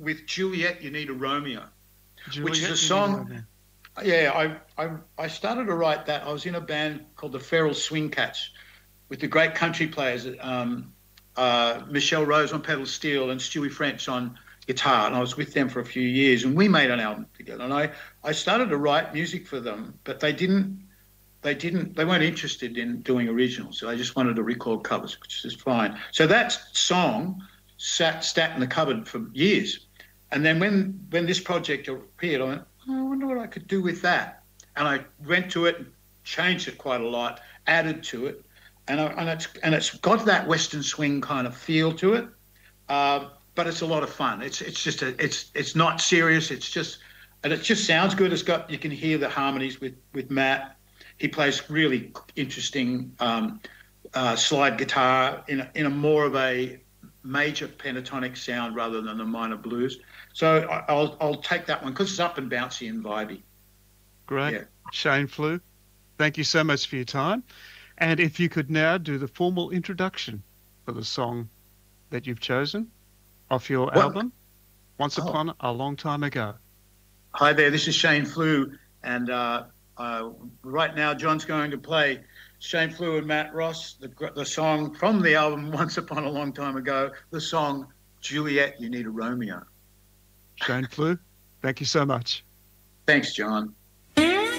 with Juliet, You Need a Romeo, which is Juliet, a you need a song. romance. Yeah, I started to write that. I was in a band called the Feral Swing Cats with the great country players, Michelle Rose on pedal steel and Stewie French on guitar, and I was with them for a few years, and we made an album together. And I started to write music for them, but they weren't interested in doing originals. So they just wanted to record covers, which is fine. So that song sat in the cupboard for years. And then when this project appeared, I went, oh, I wonder what I could do with that. And I went to it, changed it quite a lot, added to it, and it's got that Western swing kind of feel to it. But it's a lot of fun. It's not serious. And it just sounds good. You can hear the harmonies with Matt. He plays really interesting slide guitar in a more of a major pentatonic sound rather than a minor blues. So I'll take that one because it's up and bouncy and vibey. Great. Yeah. Shane Flew, thank you so much for your time. And if you could now do the formal introduction for the song that you've chosen off your album, Once Upon a Long Time Ago. Hi there, this is Shane Flew, and right now John's going to play Shane Flew and Matt Ross, the song from the album Once Upon a Long Time Ago, the song Juliet, You Need a Romeo. Shane Flew, thank you so much. Thanks, John.